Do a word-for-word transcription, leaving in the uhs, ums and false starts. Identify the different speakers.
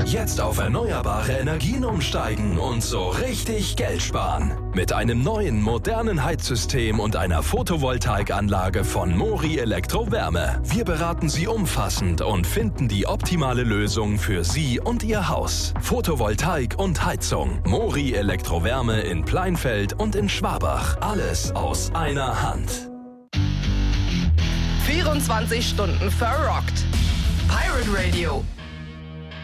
Speaker 1: Jetzt auf erneuerbare Energien umsteigen und so richtig Geld sparen. Mit einem neuen, modernen Heizsystem und einer Photovoltaikanlage von Mori Elektrowärme. Wir beraten Sie umfassend und finden die optimale Lösung für Sie und Ihr Haus. Photovoltaik und Heizung. Mori Elektrowärme in Pleinfeld und in Schwabach. Alles aus einer Hand.
Speaker 2: vierundzwanzig Stunden verrockt. Pirate Radio.